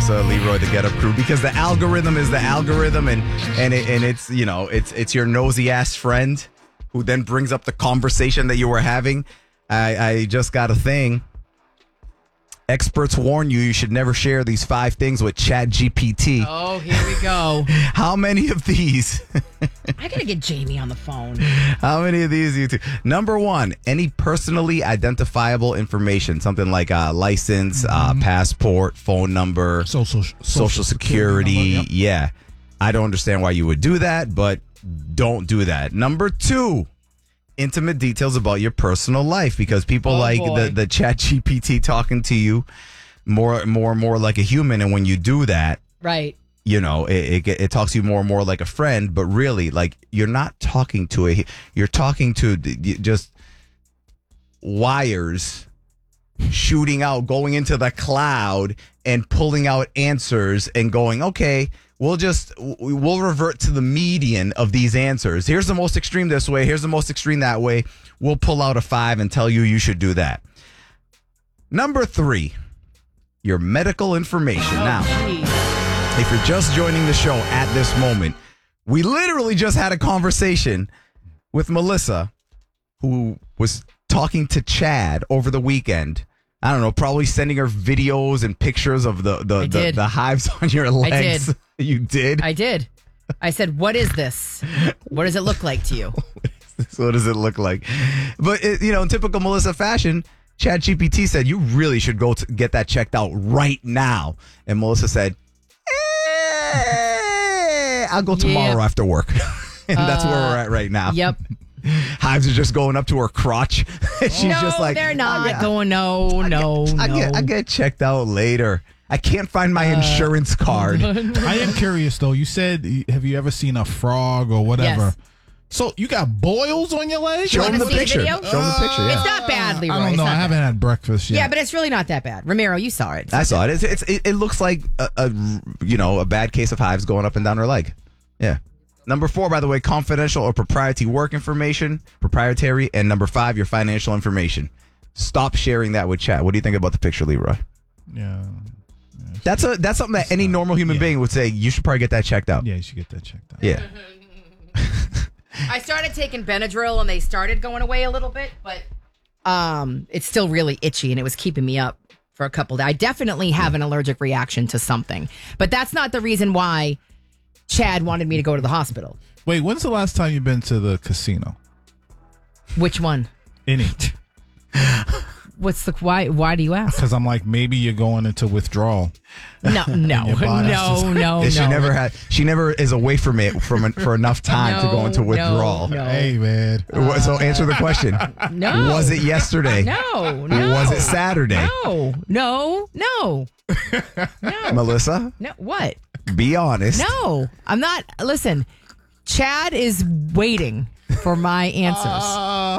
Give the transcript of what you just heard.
Melissa, Leroy, the Get Up Crew, because the algorithm is the algorithm, and it's it's your nosy ass friend who then brings up the conversation that you were having. I just got a thing. Experts warn you should never share these 5 things with ChatGPT. Oh, here we go. How many of these? I gotta get Jamie on the phone. How many of these you do? Number 1, any personally identifiable information, something like a license, passport, phone number, social security. Number, yep. Yeah. I don't understand why you would do that, but don't do that. Number 2, intimate details about your personal life, because people the Chat GPT talking to you more and more like a human, and when you do that, right, it talks to you more and more like a friend, but really, like, you're not talking to you're talking to just wires shooting out, going into the cloud and pulling out answers and going, okay, we'll revert to the median of these answers. Here's the most extreme this way. Here's the most extreme that way. We'll pull out a 5 and tell you should do that. Number 3, your medical information. Now, if you're just joining the show at this moment, we literally just had a conversation with Melissa, who was talking to Chad over the weekend. I don't know, probably sending her videos and pictures of the hives on your legs. I did. You did? I did. I said, what is this? What does it look like to you? What does it look like? But, in typical Melissa fashion, ChatGPT said, you really should go get that checked out right now. And Melissa said, I'll go tomorrow after work. And that's where we're at right now. Yep. Hives are just going up to her crotch. She's just like, they're not going. No. I get checked out later. I can't find my insurance card. I am curious though. You said, have you ever seen a frog or whatever? Yes. So you got boils on your legs? Show him the picture. Video? Show him the picture. Yeah. It's not bad, Leroy. I don't know. I haven't had breakfast yet. Yeah, but it's really not that bad. Ramiro, you saw it. I saw it. It looks like a bad case of hives going up and down her leg. Yeah. Number 4, by the way, confidential or proprietary work information, proprietary, and number 5, your financial information. Stop sharing that with chat. What do you think about the picture, Leroy? Yeah. That's something that any normal human being would say, you should probably get that checked out. Yeah, you should get that checked out. Yeah. I started taking Benadryl and they started going away a little bit, but it's still really itchy and it was keeping me up for a couple days. I definitely have an allergic reaction to something, but that's not the reason why Chad wanted me to go to the hospital. Wait, when's the last time you've been to the casino? Which one? Any. What's the why? Why do you ask? Because I'm like, maybe you're going into withdrawal. No. She never is away from it for enough time to go into withdrawal. No. Hey, man. So answer the question. No. Was it yesterday? No. Was it Saturday? No. Melissa? No. What? Be honest. No, I'm not. Listen, Chad is waiting for my answers.